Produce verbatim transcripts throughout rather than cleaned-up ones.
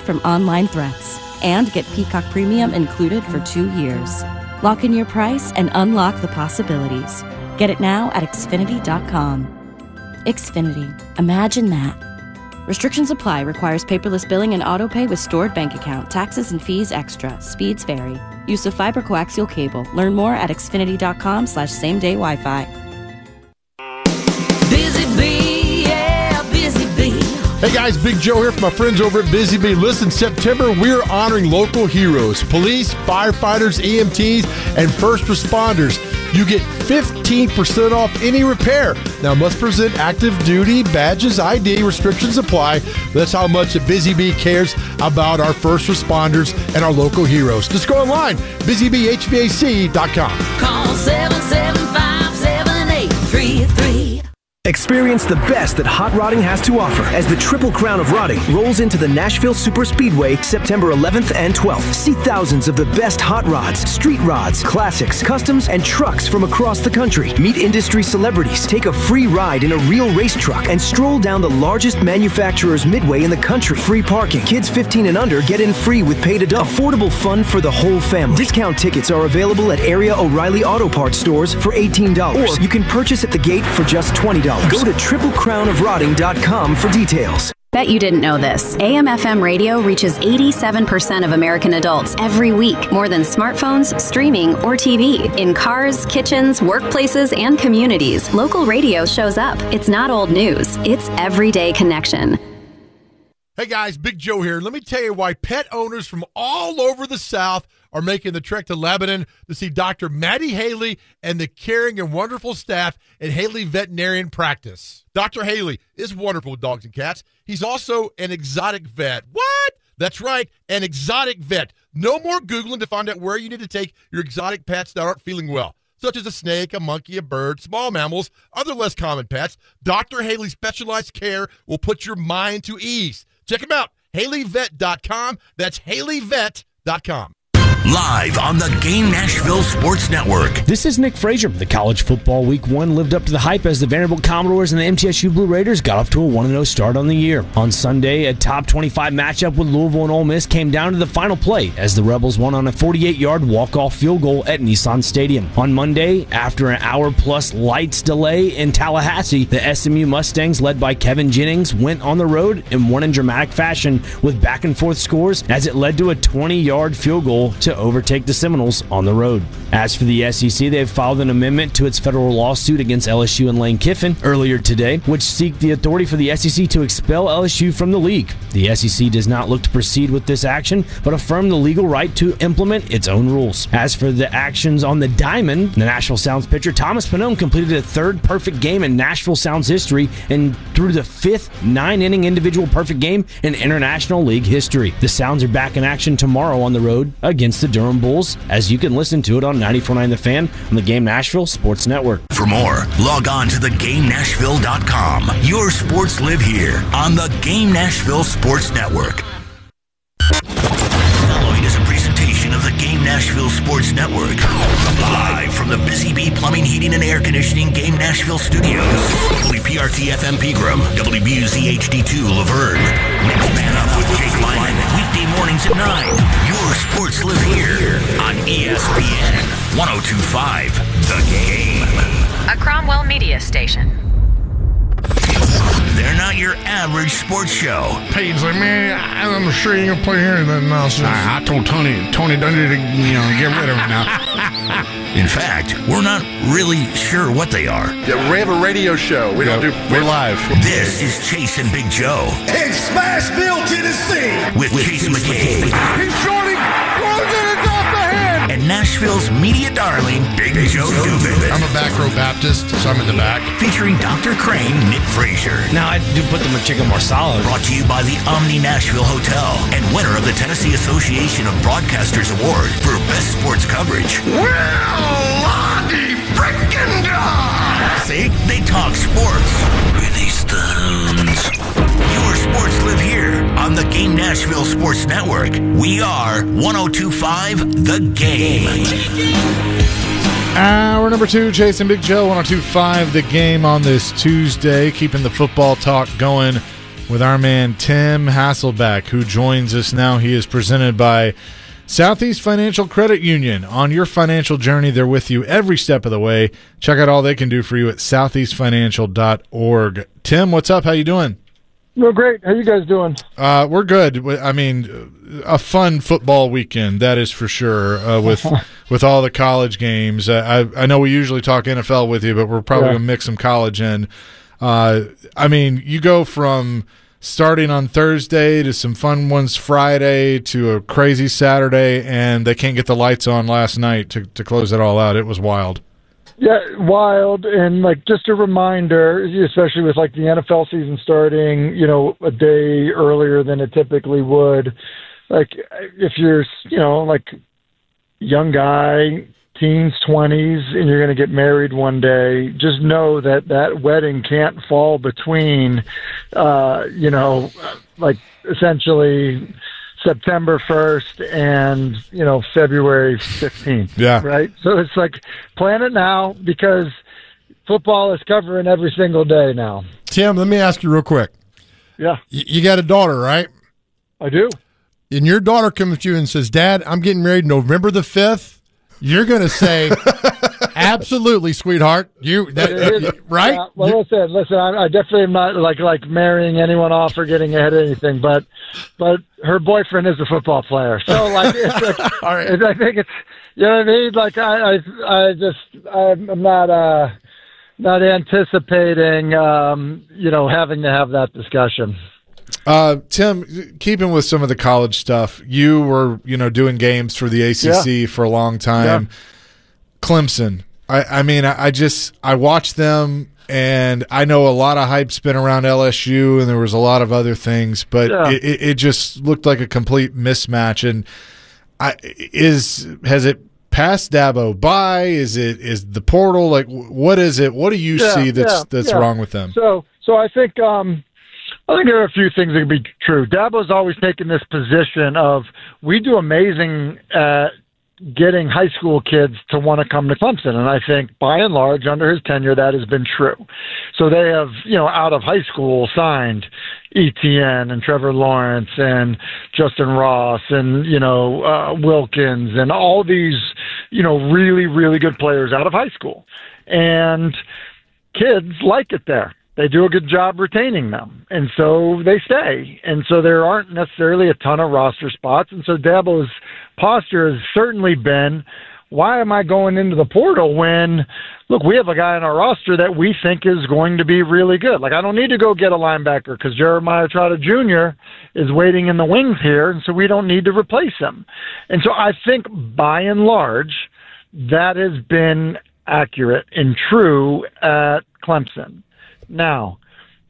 from online threats. And get Peacock Premium included for two years. Lock in your price and unlock the possibilities. Get it now at Xfinity dot com. Xfinity. Imagine that. Restrictions apply. Requires paperless billing and autopay with stored bank account. Taxes and fees extra. Speeds vary. Use of fiber coaxial cable. Learn more at Xfinity dot com slash same day Wi-Fi. Busy Bee, yeah, Busy Bee. Hey guys, Big Joe here from my friends over at Busy Bee. Listen, September, we're honoring local heroes, police, firefighters, E M Ts, and first responders. You get fifteen percent off any repair. Now, must present active duty badges, I D, restrictions apply. That's how much Busy Bee cares about our first responders and our local heroes. Just go online, busy bee h v a c dot com. Call seven seven five, seven eight three three. Experience the best that hot rodding has to offer as the Triple Crown of Rodding rolls into the Nashville Super Speedway September eleventh and twelfth. See thousands of the best hot rods, street rods, classics, customs, and trucks from across the country. Meet industry celebrities, take a free ride in a real race truck, and stroll down the largest manufacturer's midway in the country. Free parking. Kids fifteen and under get in free with paid adult. Affordable fun for the whole family. Discount tickets are available at area O'Reilly Auto Parts stores for eighteen dollars. Or you can purchase at the gate for just twenty dollars. Go to triple crown of rodding dot com for details. Bet you didn't know this. A M F M radio reaches eighty-seven percent of American adults every week, more than smartphones, streaming, or T V. In cars, kitchens, workplaces, and communities, local radio shows up. It's not old news. It's everyday connection. Hey guys, Big Joe here. Let me tell you why pet owners from all over the South are making the trek to Lebanon to see Doctor Maddie Haley and the caring and wonderful staff at Haley Veterinarian Practice. Doctor Haley is wonderful with dogs and cats. He's also an exotic vet. What? That's right, an exotic vet. No more Googling to find out where you need to take your exotic pets that aren't feeling well, such as a snake, a monkey, a bird, small mammals, other less common pets. Doctor Haley's specialized care will put your mind to ease. Check him out, haley vet dot com. That's haley vet dot com. Live on the Game Nashville Sports Network. This is Nick Frazier. The college football week one lived up to the hype as the Vanderbilt Commodores and the M T S U Blue Raiders got off to a one and oh start on the year. On Sunday, a top twenty-five matchup with Louisville and Ole Miss came down to the final play as the Rebels won on a forty-eight-yard walk-off field goal at Nissan Stadium. On Monday, after an hour-plus lights delay in Tallahassee, the S M U Mustangs, led by Kevin Jennings, went on the road and won in dramatic fashion with back-and-forth scores as it led to a twenty-yard field goal to overtake the Seminoles on the road. As for the S E C, they have filed an amendment to its federal lawsuit against L S U and Lane Kiffin earlier today, which seek the authority for the S E C to expel L S U from the league. The S E C does not look to proceed with this action, but affirm the legal right to implement its own rules. As for the actions on the diamond, the Nashville Sounds pitcher Thomas Pannone completed a third perfect game in Nashville Sounds history and threw the fifth nine-inning individual perfect game in International League history. The Sounds are back in action tomorrow on the road against the Durham Bulls, as you can listen to it on ninety-four point nine The Fan on the Game Nashville Sports Network. For more, log on to the game nashville dot com. Your sports live here on the Game Nashville Sports Network. Following is a presentation of the Game Nashville Sports Network. Live from the Busy Bee Plumbing, Heating, and Air Conditioning Game Nashville Studios. W P R T F M Pegram, W B U Z H D two Laverne. Next Man Up with Jake Lyman, weekday mornings at nine. Your sports live here on E S P N one oh two point five The Game. A Cromwell Media Station. They're not your average sports show. Peyton's like, man, I'm sure you ain't gonna play here. Then I, I told Tony, Tony Dundee to, you know, get rid of him now. In fact, we're not really sure what they are. Yeah, we have a radio show. We yeah, don't do. We're live. This is Chase and Big Joe in Smashville, Tennessee, with, with Chase McCabe. He's shorting, throws it, it's off the hand. And Nashville's media darling, Big, Big Joe Dubin. I'm a back row Baptist, so I'm in the back. Featuring Doctor Crane, Nick Frazier. Now I do put the chicken marsala. Brought to you by the Omni Nashville Hotel and winner of the Tennessee Association of Broadcasters Award for Best Sports Coverage. Well, Lottie frickin' dog! See? They talk sports. Release the hounds. Your sports live here on the Game Nashville Sports Network. We are one oh two point five The Game. Hour number two, Chase and Big Joe, one oh two point five The Game on this Tuesday, keeping the football talk going with our man Tim Hasselbeck, who joins us now. He is presented by Southeast Financial Credit Union. On your financial journey, they're with you every step of the way. Check out all they can do for you at southeast financial dot org. Tim, what's up? How you doing? No, great. How you guys doing? Uh, we're good. I mean, a fun football weekend, that is for sure, uh, with with all the college games. Uh, I, I know we usually talk N F L with you, but we're probably yeah. going to mix some college in. Uh, I mean, you go from starting on Thursday to some fun ones Friday to a crazy Saturday, and they can't get the lights on last night to, to close it all out. It was wild. Yeah, wild, and like just a reminder, especially with like the N F L season starting, you know, a day earlier than it typically would. Like if you're, you know, like young guy, teens, twenties, and you're going to get married one day, just know that that wedding can't fall between, uh, you know, like essentially September first and, you know, February fifteenth. Yeah. Right? So it's like, plan it now because football is covering every single day now. Tim, let me ask you real quick. Yeah. Y- you got a daughter, right? I do. And your daughter comes to you and says, Dad, I'm getting married November the fifth. You're going to say, absolutely, sweetheart. You that, right? Yeah, well, you, listen, listen. I, I definitely am not like like marrying anyone off or getting ahead of anything, but but her boyfriend is a football player, so like, it's like all right. I think it's you know what I mean. Like I I, I just I'm not uh not anticipating um you know having to have that discussion. Uh, Tim, keeping with some of the college stuff, you were, you know, doing games for the A C C yeah. for a long time. Yeah. Clemson. I, I mean, I, I just I watched them, and I know a lot of hype's been around L S U, and there was a lot of other things, but yeah. it, it, it just looked like a complete mismatch. And I is has it passed Dabo by? Is it is the portal like what is it? What do you yeah, see that's yeah, that's yeah. wrong with them? So, so I think. Um, I think there are a few things that could be true. Dabo's always taken this position of we do amazing at getting high school kids to want to come to Clemson, and I think by and large under his tenure that has been true. So they have, you know, out of high school signed E T N and Trevor Lawrence and Justin Ross and, you know, uh, Wilkins and all these, you know, really, really good players out of high school. And kids like it there. They do a good job retaining them, and so they stay. And so there aren't necessarily a ton of roster spots. And so Dabo's posture has certainly been, why am I going into the portal when, look, we have a guy on our roster that we think is going to be really good. Like, I don't need to go get a linebacker because Jeremiah Trotter Junior is waiting in the wings here, and so we don't need to replace him. And so I think by and large, that has been accurate and true at Clemson. Now,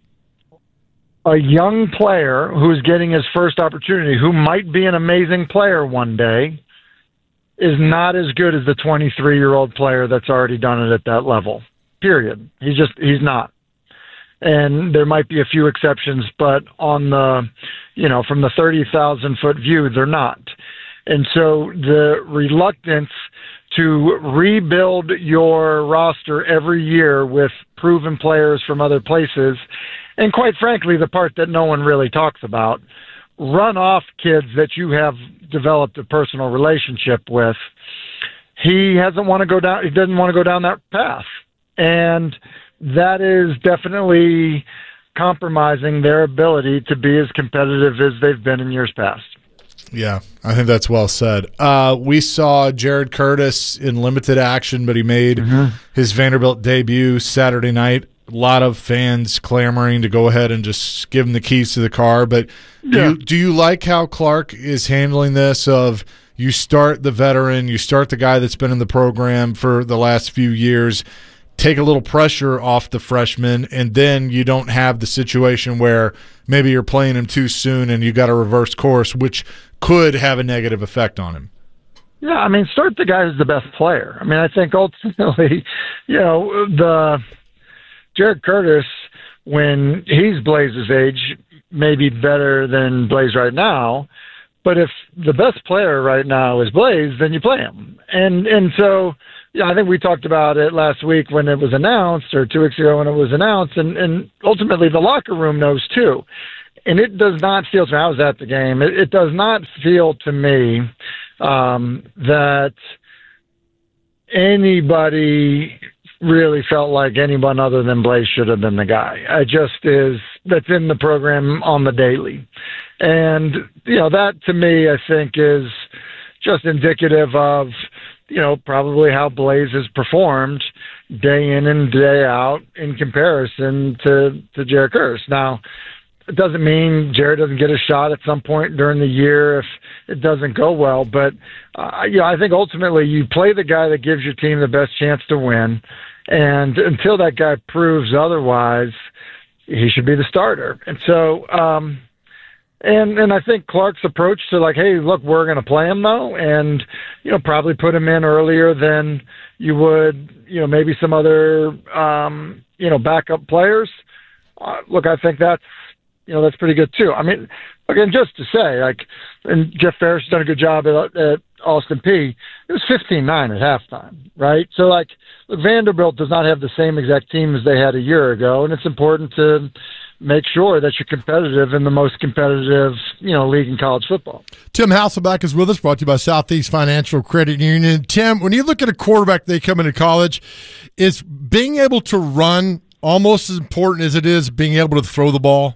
a young player who's getting his first opportunity, who might be an amazing player one day, is not as good as the twenty-three-year-old player that's already done it at that level. Period. He's just he's not. And there might be a few exceptions, but on the, you know, from the thirty thousand foot view, they're not. And so the reluctance to rebuild your roster every year with proven players from other places, and quite frankly, the part that no one really talks about, run off kids that you have developed a personal relationship with. He hasn't want to go down. He doesn't want to go down that path, and that is definitely compromising their ability to be as competitive as they've been in years past. Yeah, I think that's well said. Uh, we saw Jared Curtis in limited action, but he made mm-hmm. his Vanderbilt debut Saturday night. A lot of fans clamoring to go ahead and just give him the keys to the car. But do, yeah. you, do you like how Clark is handling this of you start the veteran, you start the guy that's been in the program for the last few years, take a little pressure off the freshman, and then you don't have the situation where maybe you're playing him too soon and you got a reverse course, which could have a negative effect on him. Yeah, I mean, start the guy who's the best player. I mean, I think ultimately, you know, the Jared Curtis, when he's Blaze's age, may be better than Blaze right now. But if the best player right now is Blaze, then you play him. And and so, yeah, I think we talked about it last week when it was announced, or two weeks ago when it was announced, and, and ultimately the locker room knows too. and it does not feel to me, I was at the game, it, it does not feel to me um, that anybody really felt like anyone other than Blaze should have been the guy. I just is, that's in the program on the daily. And, you know, that to me, I think is just indicative of, you know, probably how Blaze has performed day in and day out in comparison to, to Jared Curtis. Now, it doesn't mean Jared doesn't get a shot at some point during the year if it doesn't go well. But, uh, you know, I think ultimately you play the guy that gives your team the best chance to win. And until that guy proves otherwise, he should be the starter. And so, um, and and I think Clark's approach to like, hey, look, we're going to play him though, and you know, probably put him in earlier than you would, you know, maybe some other, um, you know, backup players. Uh, look, I think that's, you know, that's pretty good too. I mean, again, just to say, like, and Jeff Ferris has done a good job at, at Austin Peay. It was fifteen nine at halftime, right? So, like, look, Vanderbilt does not have the same exact team as they had a year ago, and it's important to make sure that you're competitive in the most competitive, you know, league in college football. Tim Hasselback is with us, brought to you by Southeast Financial Credit Union. Tim, when you look at a quarterback, they come into college, is being able to run almost as important as it is being able to throw the ball?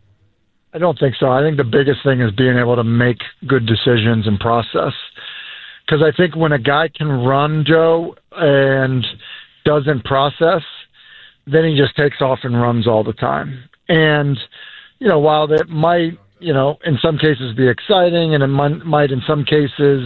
I don't think so. I think the biggest thing is being able to make good decisions and process. Because I think when a guy can run, Joe, and doesn't process, then he just takes off and runs all the time. And, you know, while that might, you know, in some cases be exciting and it might, might in some cases,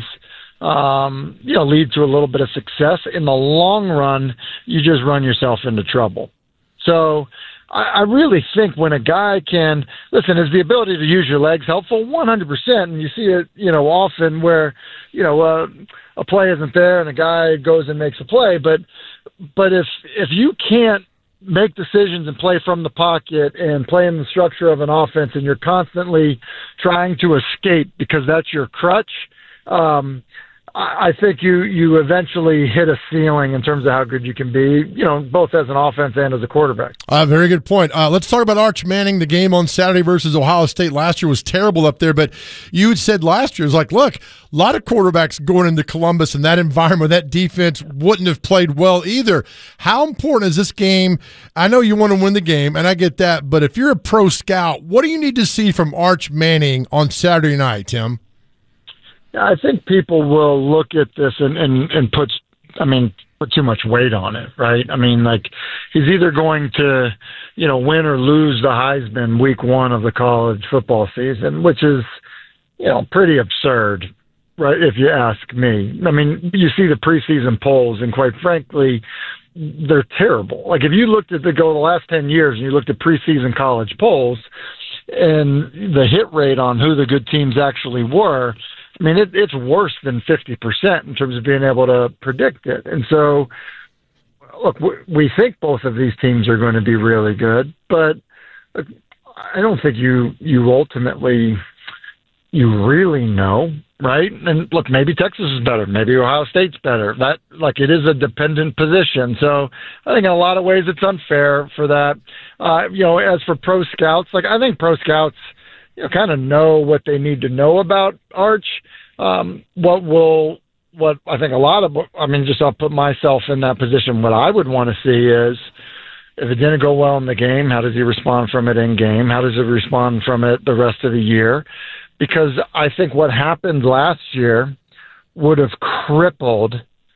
um, you know, lead to a little bit of success, in the long run, you just run yourself into trouble. So I, I really think when a guy can, listen, is the ability to use your legs helpful? one hundred percent. And you see it, you know, often where, you know, uh, a play isn't there and a guy goes and makes a play. But, but if, if you can't make decisions and play from the pocket and play in the structure of an offense and you're constantly trying to escape because that's your crutch, um, I think you, you eventually hit a ceiling in terms of how good you can be, you know, both as an offense and as a quarterback. Uh, very good point. Uh, let's talk about Arch Manning. The game on Saturday versus Ohio State last year was terrible up there, but you had said last year, it was like, look, a lot of quarterbacks going into Columbus in that environment, that defense wouldn't have played well either. How important is this game? I know you want to win the game, and I get that, but if you're a pro scout, what do you need to see from Arch Manning on Saturday night, Tim? I think people will look at this and, and, and put, I mean, put too much weight on it, right? I mean, like, he's either going to, you know, win or lose the Heisman week one of the college football season, which is, you know, pretty absurd, right, if you ask me. I mean, you see the preseason polls, and quite frankly, they're terrible. Like, if you looked at the go the last ten years and you looked at preseason college polls and the hit rate on who the good teams actually were, I mean, it, it's worse than fifty percent in terms of being able to predict it. And so, look, we think both of these teams are going to be really good, but I don't think you, you ultimately, you really know, right? And look, maybe Texas is better. Maybe Ohio State's better. That, like, it is a dependent position. So I think in a lot of ways it's unfair for that. Uh, you know, as for pro scouts, like, I think pro scouts, you know, kind of know what they need to know about Arch. Um, what will, what I think a lot of, I mean, just I'll put myself in that position. What I would want to see is, if it didn't go well in the game, how does he respond from it in game? How does he respond from it the rest of the year? Because I think what happened last year would have crippled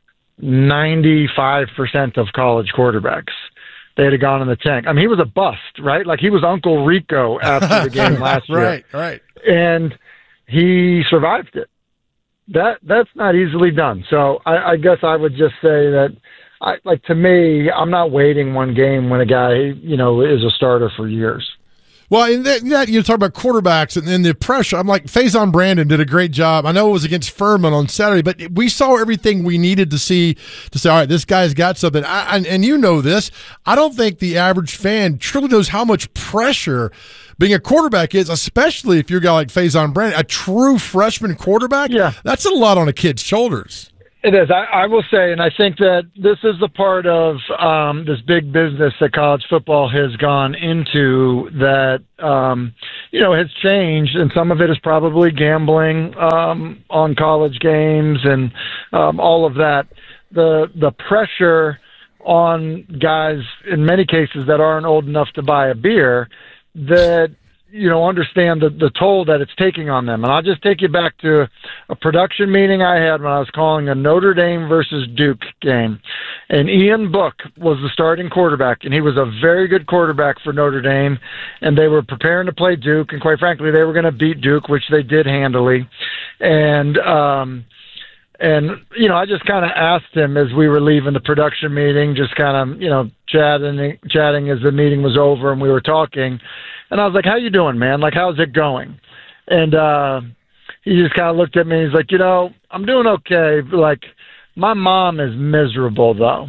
ninety-five percent of college quarterbacks. They'd have gone in the tank. I mean, he was a bust, right? Like, he was Uncle Rico after the game last year. Right, right. And he survived it. That That's not easily done. So I, I guess I would just say that, I, like, to me, I'm not waiting one game when a guy, you know, is a starter for years. Well, in that, that you talk about quarterbacks and then the pressure. I'm like, Faison Brandon did a great job. I know it was against Furman on Saturday, but we saw everything we needed to see to say, all right, this guy's got something. I, and, and you know this. I don't think the average fan truly knows how much pressure being a quarterback is, especially if you're a guy like Faison Brandon, a true freshman quarterback. Yeah. That's a lot on a kid's shoulders. It is. I, I will say, and I think that this is the part of um, this big business that college football has gone into that, um, you know, has changed, and some of it is probably gambling um, on college games and um, all of that. The the pressure on guys, in many cases, that aren't old enough to buy a beer, that you know, understand the, the toll that it's taking on them. And I'll just take you back to a production meeting I had when I was calling a Notre Dame versus Duke game. And Ian Book was the starting quarterback, and he was a very good quarterback for Notre Dame, and they were preparing to play Duke, and quite frankly, they were going to beat Duke, which they did handily. And, um, and, you know, I just kind of asked him as we were leaving the production meeting, just kind of, you know, chatting, chatting as the meeting was over and we were talking. And I was like, how you doing, man? Like, how's it going? And uh, he just kind of looked at me. He's like, you know, I'm doing okay. But, like, my mom is miserable, though.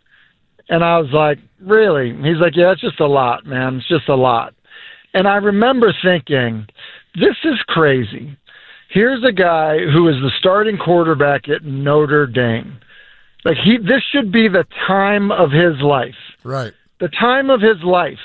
And I was like, really? He's like, yeah, it's just a lot, man. It's just a lot. And I remember thinking, this is crazy. Here's a guy who is the starting quarterback at Notre Dame. Like, he, this should be the time of his life. Right. The time of his life.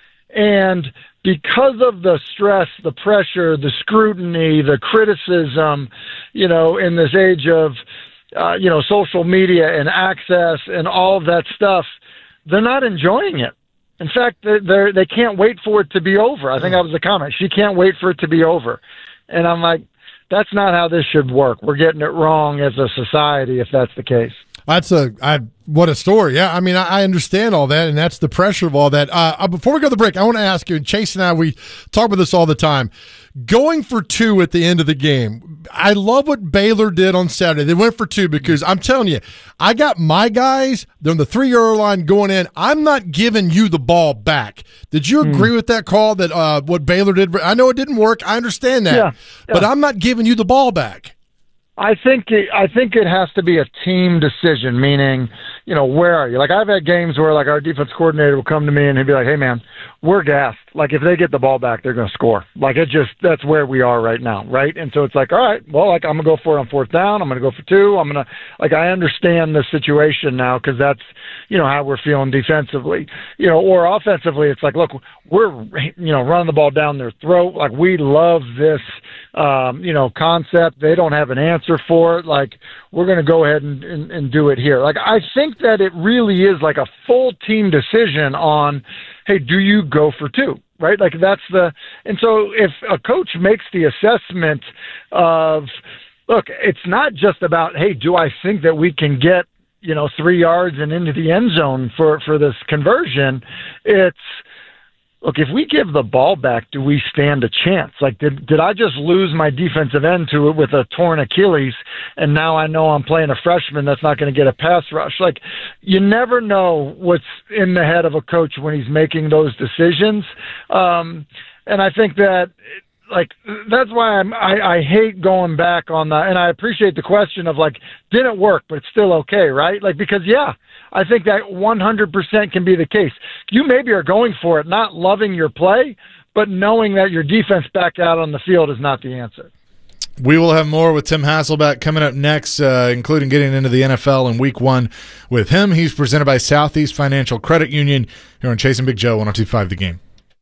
And because of the stress, the pressure, the scrutiny, the criticism, you know, in this age of, uh, you know, social media and access and all of that stuff, they're not enjoying it. In fact, they're, they can't wait for it to be over. I think that was the comment. She can't wait for it to be over. And I'm like, that's not how this should work. We're getting it wrong as a society if that's the case. That's a I, what a story. Yeah, I mean, I, I understand all that, and that's the pressure of all that. Uh, before we go to the break, I want to ask you, and Chase and I, we talk about this all the time, going for two at the end of the game. I love what Baylor did on Saturday. They went for two because I'm telling you, I got my guys, they're on the three-yard line going in. I'm not giving you the ball back. Did you agree mm. with that call, that uh, what Baylor did? I know it didn't work. I understand that. Yeah, yeah. But I'm not giving you the ball back. I think it, I think it has to be a team decision, meaning, you know, where are you? Like, I've had games where, like, our defense coordinator will come to me and he'll be like, hey, man, we're gassed. Like, if they get the ball back, they're going to score. Like, it just, that's where we are right now, right? And so it's like, all right, well, like, I'm going to go for it on fourth down. I'm going to go for two. I'm going to, like, I understand the situation now because that's, you know, how we're feeling defensively. You know, or offensively, it's like, look, we're, you know, running the ball down their throat. Like, we love this, um, you know, concept. They don't have an answer for it. Like, we're going to go ahead and, and, and do it here. Like, I think that it really is like a full team decision on, hey, do you go for two? Right? Like, that's the, and so if a coach makes the assessment of, look, it's not just about, hey, do I think that we can get, you know, three yards and into the end zone for, for this conversion? It's, look, if we give the ball back, do we stand a chance? Like, did did I just lose my defensive end to it with a torn Achilles, and now I know I'm playing a freshman that's not going to get a pass rush? Like, you never know what's in the head of a coach when he's making those decisions. Um, and I think that, like, that's why I'm, I, I hate going back on the, and I appreciate the question of, like, didn't work, but it's still okay, right? Like, because, yeah, I think that one hundred percent can be the case. You maybe are going for it, not loving your play, but knowing that your defense back out on the field is not the answer. We will have more with Tim Hasselbeck coming up next, uh, including getting into the N F L in week one with him. He's presented by Southeast Financial Credit Union here on Chase and Big Joe, one oh two point five The Game.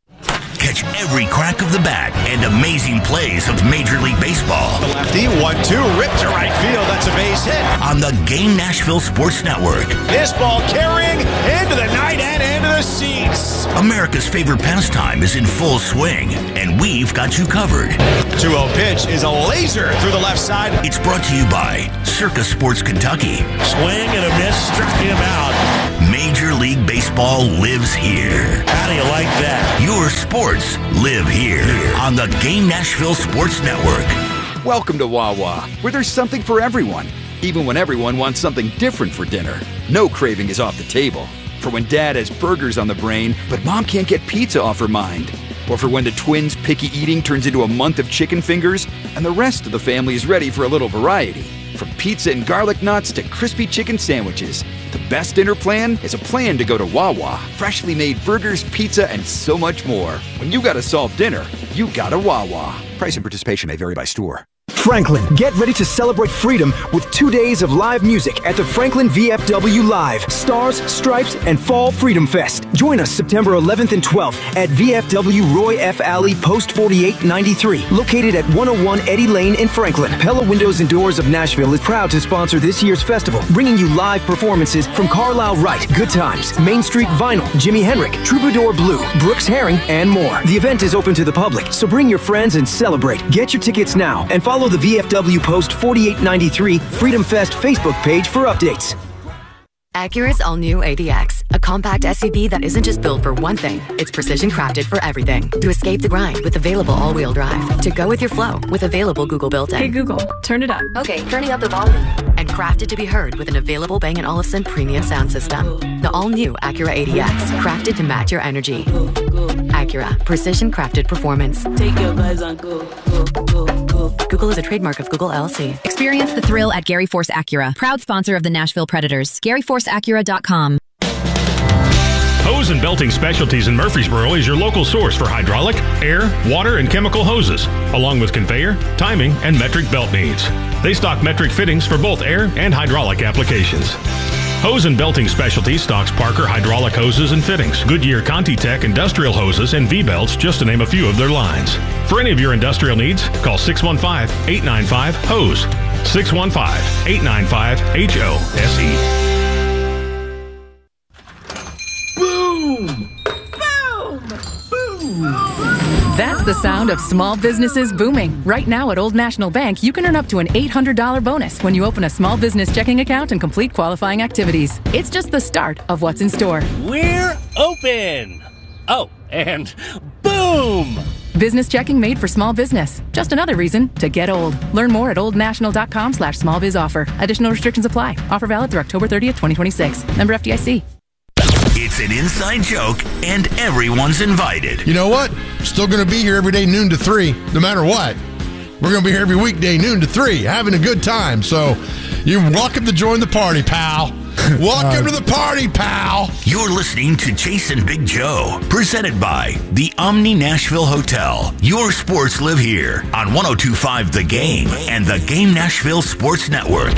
Catch every crack of the bat and amazing plays of Major League Baseball. The lefty, one two, ripped to right field. That's a base hit. On the Game Nashville Sports Network. This ball carrying into the night and into the seats. America's favorite pastime is in full swing, and we've got you covered. two oh pitch is a laser through the left side. It's brought to you by Circa Sports Kentucky. Swing and a miss, struck him out. Major League Baseball lives here. How do you like that? Your sports live here on the Game Nashville Sports Network. Welcome to Wawa, where there's something for everyone, even when everyone wants something different for dinner. No craving is off the table. For when Dad has burgers on the brain, but Mom can't get pizza off her mind. Or for when the twins' picky eating turns into a month of chicken fingers, and the rest of the family is ready for a little variety. From pizza and garlic knots to crispy chicken sandwiches, the best dinner plan is a plan to go to Wawa. Freshly made burgers, pizza, and so much more. When you gotta solve dinner, you gotta Wawa. Price and participation may vary by store. Franklin, get ready to celebrate freedom with two days of live music at the Franklin V F W Live, Stars, Stripes, and Fall Freedom Fest. Join us September eleventh and twelfth at V F W Roy F. Alley, Post forty-eight ninety-three, located at one oh one Eddy Lane in Franklin. Pella Windows and Doors of Nashville is proud to sponsor this year's festival, bringing you live performances from Carlisle Wright, Good Times, Main Street Vinyl, Jimi Hendrix, Troubadour Blue, Brooks Herring, and more. The event is open to the public, so bring your friends and celebrate. Get your tickets now and follow the V F W Post forty-eight ninety-three Freedom Fest Facebook page for updates. Acura's all-new A D X, a compact S U V that isn't just built for one thing, it's precision crafted for everything. To escape the grind with available all-wheel drive. To go with your flow with available Google built-in. Hey Google, turn it up. Okay, turning up the volume. And crafted to be heard with an available Bang and Olufsen premium sound system. The all-new Acura A D X, crafted to match your energy. Acura, precision crafted performance. Take your vibes on go, go, go, go. Google is a trademark of Google L L C. Experience the thrill at Gary Force Acura, proud sponsor of the Nashville Predators. Gary Force Acura dot com. Hose and Belting Specialties in Murfreesboro is your local source for hydraulic, air, water, and chemical hoses, along with conveyor, timing, and metric belt needs. They stock metric fittings for both air and hydraulic applications. Hose and Belting Specialties stocks Parker hydraulic hoses and fittings, Goodyear ContiTech industrial hoses, and V-belts, just to name a few of their lines. For any of your industrial needs, call six one five, eight nine five, H O S E, six one five, eight nine five, H O S E. Boom! Boom! Boom! That's the sound of small businesses booming. Right now at Old National Bank, you can earn up to an eight hundred dollars bonus when you open a small business checking account and complete qualifying activities. It's just the start of what's in store. We're open! Oh, and boom! Business checking made for small business. Just another reason to get old. Learn more at oldnational.com slash small biz offer. Additional restrictions apply. Offer valid through October thirtieth, twenty twenty-six. Member F D I C. It's an inside joke, and everyone's invited. You know what? Still going to be here every day, noon to three, no matter what. We're going to be here every weekday, noon to three, having a good time. So you're welcome to join the party, pal. Welcome uh, to the party, pal. You're listening to Jason Big Joe, presented by the Omni Nashville Hotel. Your sports live here on one oh two point five The Game and the Game Nashville Sports Network.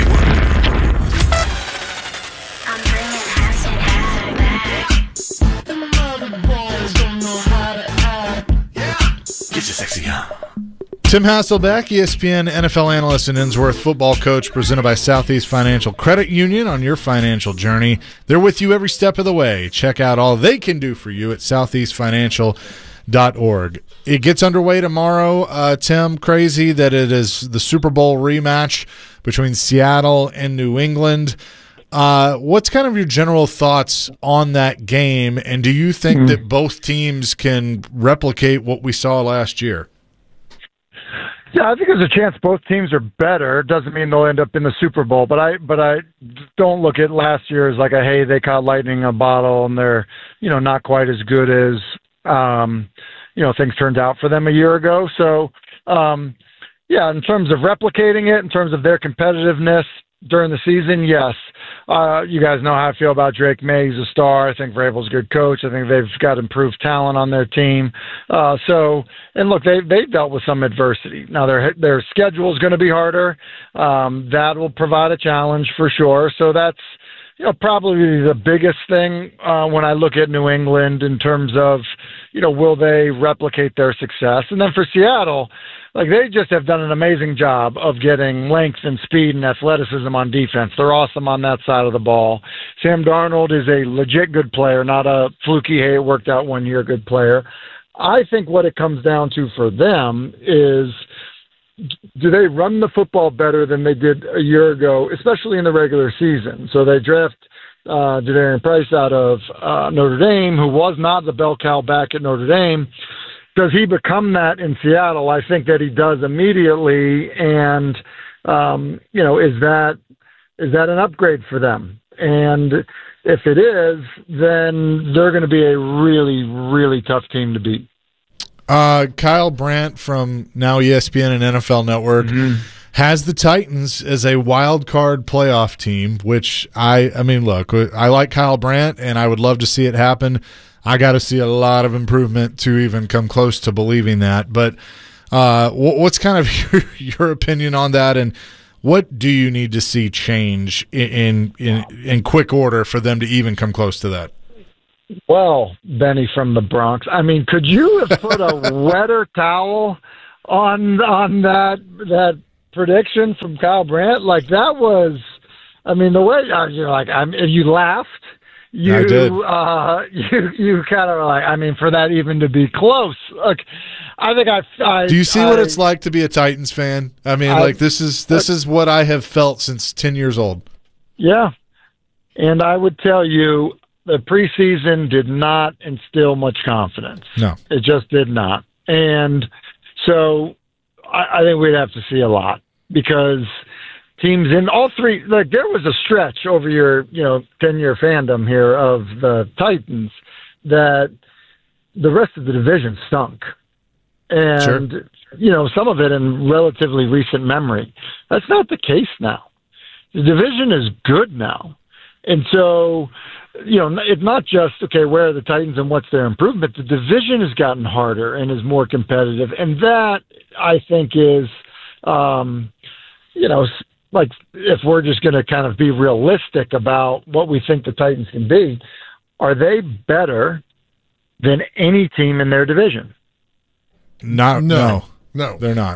Get your sexy on. Tim Hasselbeck, E S P N N F L analyst and Innsworth football coach, presented by Southeast Financial Credit Union on your financial journey. They're with you every step of the way. Check out all they can do for you at southeast financial dot org. It gets underway tomorrow, uh, Tim. Crazy that it is the Super Bowl rematch between Seattle and New England. Uh, what's kind of your general thoughts on that game, and do you think mm. that both teams can replicate what we saw last year? Yeah, I think there's a chance both teams are better. Doesn't mean they'll end up in the Super Bowl, but I but I don't look at last year as like a hey, they caught lightning in a bottle and they're, you know, not quite as good as um, you know, things turned out for them a year ago. So um, yeah, in terms of replicating it, in terms of their competitiveness during the season, yes. Uh, you guys know how I feel about Drake May. He's a star. I think Vrabel's a good coach. I think they've got improved talent on their team. Uh, so, and look, they they've dealt with some adversity. Now their their schedule is going to be harder. Um, that will provide a challenge for sure. So that's, you know, probably the biggest thing uh, when I look at New England in terms of, you know, will they replicate their success? And then for Seattle, like they just have done an amazing job of getting length and speed and athleticism on defense. They're awesome on that side of the ball. Sam Darnold is a legit good player, not a fluky, hey, it worked out one year good player. I think what it comes down to for them is, do they run the football better than they did a year ago, especially in the regular season? So they draft uh, Jadarian Price out of uh, Notre Dame, who was not the bell cow back at Notre Dame. Does he become that in Seattle? I think that he does immediately. And, um, you know, is that is that an upgrade for them? And if it is, then they're going to be a really, really tough team to beat. Uh, Kyle Brandt from now E S P N and N F L Network mm-hmm. has the Titans as a wild card playoff team, which I, I mean, look, I like Kyle Brandt and I would love to see it happen. I got to see a lot of improvement to even come close to believing that. But Uh, what's kind of your, your opinion on that, and what do you need to see change in, in in quick order for them to even come close to that? Well, Benny from the Bronx, I mean, could you have put a wetter towel on on that that prediction from Kyle Brandt? Like, that was, I mean, the way uh, you're like, I mean, you laughed. You, I did. Uh, you, you kind of like, I mean, for that even to be close. Look, I think I. I Do you see I, what it's like to be a Titans fan? I mean, I, like this is this is what I have felt since ten years old. Yeah, and I would tell you, the preseason did not instill much confidence. No, it just did not, and so I, I think we'd have to see a lot because teams in all three, like there was a stretch over your, you know, ten-year fandom here of the Titans that the rest of the division stunk. And, sure. you know, some of it in relatively recent memory. That's not the case now. The division is good now. And so, you know, it's not just, okay, where are the Titans and what's their improvement? The division has gotten harder and is more competitive. And that, I think, is, um, you know, like if we're just going to kind of be realistic about what we think the Titans can be, are they better than any team in their division? Not, No. no, No. they're not.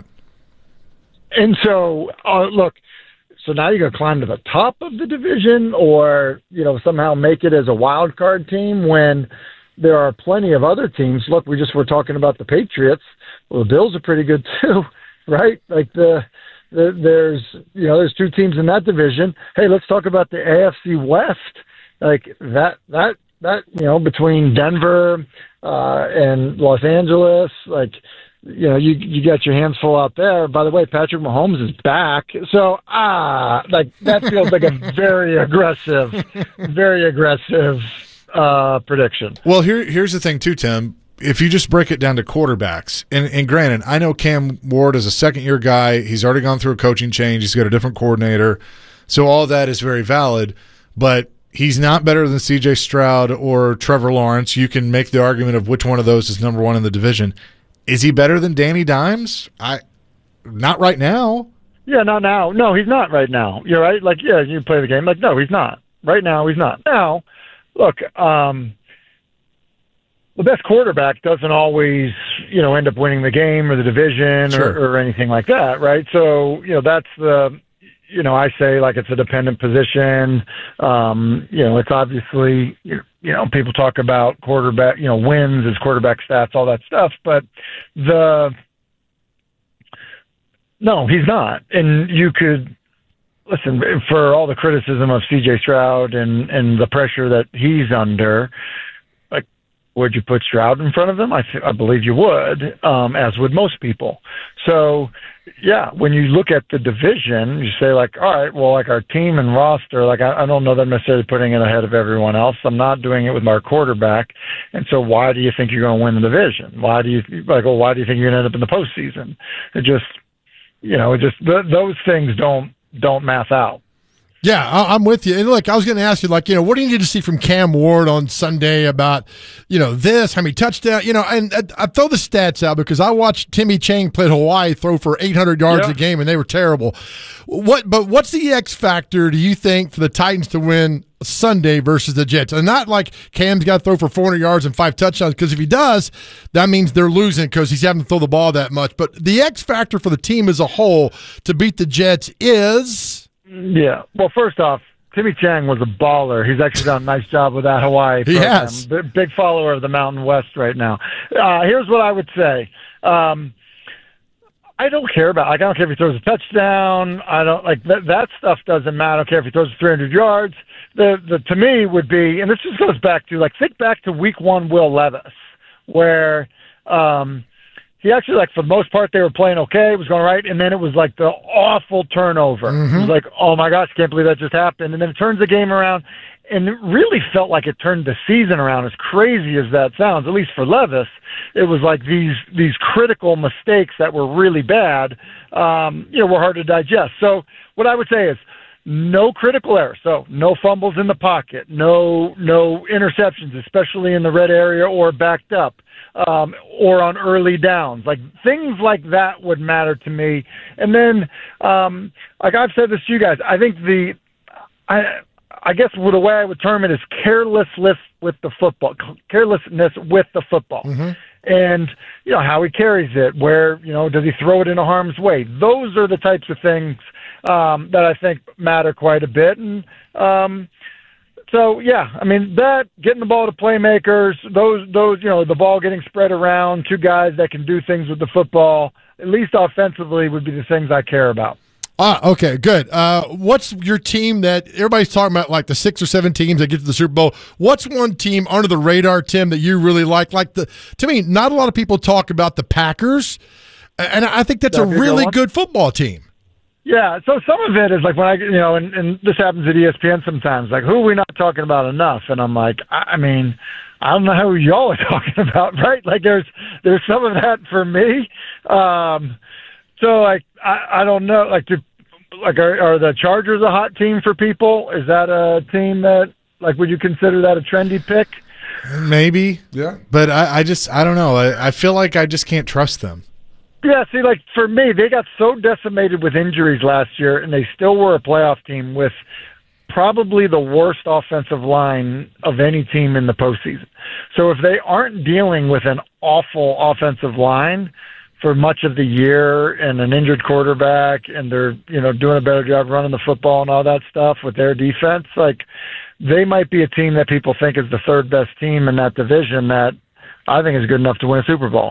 And so, uh, look, so now you're going to climb to the top of the division or, you know, somehow make it as a wild card team when there are plenty of other teams. Look, we just were talking about the Patriots. Well, the Bills are pretty good too, right? Like the, the there's, you know, there's two teams in that division. Hey, let's talk about the A F C West. Like that, that, that, you know, between Denver uh, and Los Angeles, like, you know, you you got your hands full out there. By the way, Patrick Mahomes is back. So, ah, like that feels like a very aggressive, very aggressive uh, prediction. Well, here here's the thing too, Tim. If you just break it down to quarterbacks, and, and granted, I know Cam Ward is a second-year guy. He's already gone through a coaching change. He's got a different coordinator. So all that is very valid, but he's not better than C J Stroud or Trevor Lawrence. You can make the argument of which one of those is number one in the division. Is he better than Danny Dimes? I, not right now. Yeah, not now. No, he's not right now. You're right. Like, yeah, you play the game. Like, no, he's not. Right now, he's not. Now, look, um, the best quarterback doesn't always, you know, end up winning the game or the division Sure. or, or anything like that, right? So, you know, that's the, you know, I say like it's a dependent position. Um, you know, it's obviously, you know, people talk about quarterback, you know, wins as quarterback stats, all that stuff, but the, no, he's not. And you could, listen, for all the criticism of C J Stroud and, and the pressure that he's under, like, would you put Stroud in front of him? I, th- I believe you would, um, as would most people. So, yeah, when you look at the division, you say, like, all right, well, like our team and roster, like I, I don't know that I'm necessarily putting it ahead of everyone else. I'm not doing it with our quarterback. And so why do you think you're going to win the division? Why do you, like, well, why do you think you're going to end up in the postseason? It just, you know, it just, th- those things don't, don't math out. Yeah, I- I'm with you. And look, I was going to ask you, like, you know, what do you need to see from Cam Ward on Sunday about, you know, this, how many touchdowns, you know, and I, I throw the stats out because I watched Timmy Chang play at Hawaii throw for eight hundred yards Yeah. a game, and they were terrible. What, but what's the X factor, do you think, for the Titans to win Sunday versus the Jets? And not like Cam's got to throw for four hundred yards and five touchdowns, because if he does, that means they're losing because he's having to throw the ball that much. But the X factor for the team as a whole to beat the Jets is... Yeah. Well, first off, Timmy Chang was a baller. He's actually done a nice job with that Hawaii program. Yes. B- big follower of the Mountain West right now. Uh, here's what I would say. Um, I don't care about. Like, I don't care if he throws a touchdown. I don't like that. That stuff doesn't matter. I don't care if he throws three hundred yards. The the to me would be, and this just goes back to like think back to Week One Will Levis, where. Um, He actually, like, for the most part, they were playing okay. It was going right. And then it was, like, the awful turnover. Mm-hmm. It was like, oh, my gosh, can't believe that just happened. And then it turns the game around. And it really felt like it turned the season around, as crazy as that sounds, at least for Levis. It was like these these critical mistakes that were really bad, um, you know, were hard to digest. So what I would say is, no critical errors. So no fumbles in the pocket, no no interceptions, especially in the red area or backed up, um, or on early downs. Like things like that would matter to me. And then, um, like I've said this to you guys, I think the I I guess the way I would term it is carelessness with the football, carelessness with the football. Mm-hmm. And, you know, how he carries it, where, you know, does he throw it into harm's way? Those are the types of things um, that I think matter quite a bit. And um, so, yeah, I mean, that, getting the ball to playmakers, those, those, you know, the ball getting spread around, two guys that can do things with the football, at least offensively, would be the things I care about. Ah, okay, good. Uh, what's your team that everybody's talking about, like the six or seven teams that get to the Super Bowl? What's one team under the radar, Tim, that you really like? Like the to me, not a lot of people talk about the Packers, and I think that's a really good football team. Yeah, so some of it is like when I, you know, and, and this happens at E S P N sometimes. Like, who are we not talking about enough? And I'm like, I, I mean, I don't know who y'all are talking about, right? Like, there's there's some of that for me. Um, so like, I, I don't know, like, do, like are, are the Chargers a hot team for people? Is that a team that, like, would you consider that a trendy pick? Maybe, yeah. But I, I just, I don't know. I, I feel like I just can't trust them. Yeah, see, like, for me, they got so decimated with injuries last year, and they still were a playoff team with probably the worst offensive line of any team in the postseason. So if they aren't dealing with an awful offensive line for much of the year and an injured quarterback, and they're, you know, doing a better job running the football and all that stuff with their defense, like, they might be a team that people think is the third best team in that division that I think is good enough to win a Super Bowl.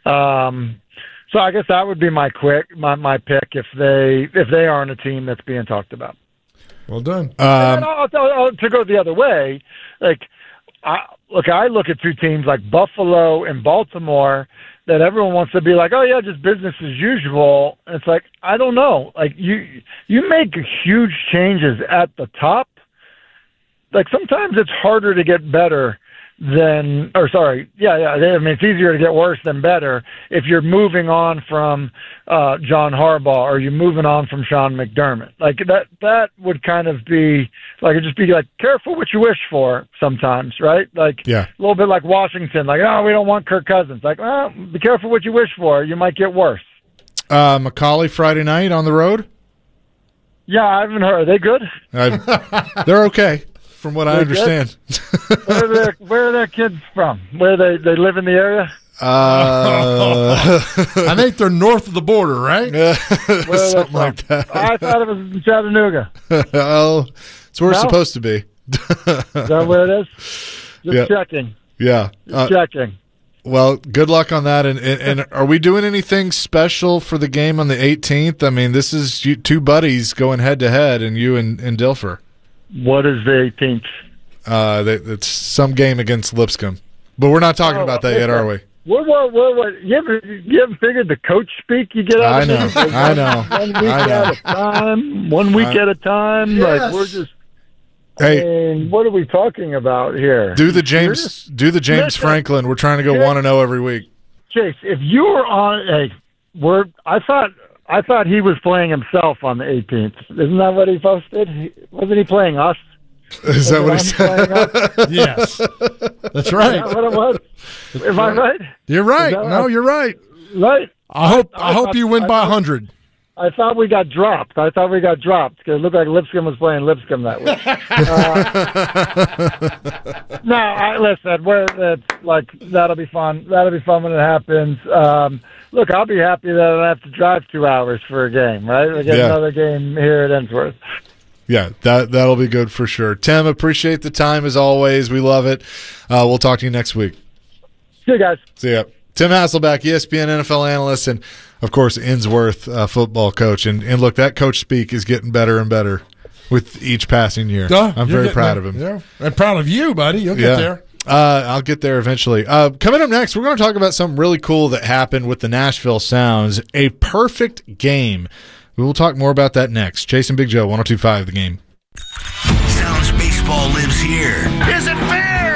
Um, so I guess that would be my quick, my, my pick if they, if they aren't a team that's being talked about. Well done. Um, and I'll, I'll, I'll, to go the other way, like, I, look, I look at two teams like Buffalo and Baltimore that everyone wants to be like, oh yeah, just business as usual. And it's like, I don't know. Like, you, you make huge changes at the top. Like, sometimes it's harder to get better than, or sorry, yeah, yeah. I mean, it's easier to get worse than better if you're moving on from uh, John Harbaugh or you're moving on from Sean McDermott. Like, that, that would kind of be like, it'd just be like, careful what you wish for sometimes, right? Like, yeah. A little bit like Washington, like, oh, we don't want Kirk Cousins. Like, well, be careful what you wish for. You might get worse. Uh, Macaulay Friday night on the road? Yeah, I haven't heard. Are they good? Uh, they're okay. From what I understand. where, are their, where are their kids from? Where they, they live in the area? Uh, I think they're north of the border, right? Something like that. I thought it was in Chattanooga. Oh, it's where no? it's supposed to be. Is that where it is? Just yeah. checking. Yeah. Just uh, checking. Well, good luck on that. And, and, and are we doing anything special for the game on the eighteenth? I mean, this is you, two buddies going head-to-head, and you and, and Dilfer. What is the eighteenth? Uh, they, it's some game against Lipscomb, but we're not talking oh, about that yet, are we? What? What? What? what you, haven't, you haven't figured the coach speak you get out I know, of I know. One week I know. at a time. One week I, at a time. Yes. Like, we're just. Hey, I mean, what are we talking about here? Do the James. Do the James Listen, Franklin. We're trying to go one and zero every week. Chase, if you were on, hey, we're. I thought. I thought he was playing himself on the eighteenth. Isn't that what he posted? Wasn't he playing us? Is that what he said? Yes. That's right. Is that what it was? That's Am right. I right? You're right. No, you're right. Right. I hope I, I hope thought, you win I by thought, one hundred. I thought we got dropped. I thought we got dropped because it looked like Lipscomb was playing Lipscomb that week. uh, no, I, listen, we're, it's like, that'll be fun. That'll be fun when it happens. Um, look, I'll be happy that I don't have to drive two hours for a game, right? We get yeah. another game here at Ensworth. Yeah, that, that'll be good for sure. Tim, appreciate the time as always. We love it. Uh, we'll talk to you next week. See you guys. See ya. Tim Hasselbeck, E S P N N F L analyst, and, of course, Ensworth uh, football coach. And, and, look, that coach speak is getting better and better with each passing year. Duh, I'm very proud of him. Yeah. I'm proud of you, buddy. You'll yeah. get there. Uh, I'll get there eventually. Uh, coming up next, we're going to talk about something really cool that happened with the Nashville Sounds, a perfect game. We will talk more about that next. Chase and Big Joe, one oh two point five The Game. Sounds baseball lives here. Is it fair?